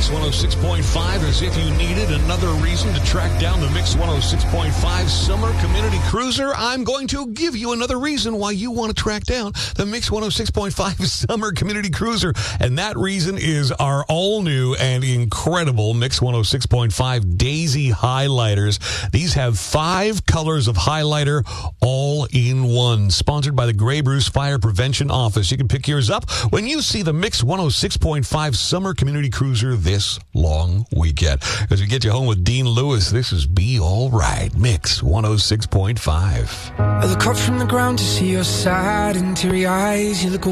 106.5, as if you needed another reason to track down the Mix 106.5 Summer Community Cruiser. I'm going to give you another reason why you want to track down the Mix 106.5 Summer Community Cruiser. And that reason is our all-new and incredible Mix 106.5 Daisy Highlighters. These have 5 colors of highlighter all in one. Sponsored by the Grey Bruce Fire Prevention Office. You can pick yours up when you see the Mix 106.5 Summer Community Cruiser this long weekend. As we get you home with Dean Lewis, this is Be All Right, Mix 106.5. I look up from the ground to see your sad and teary eyes. You look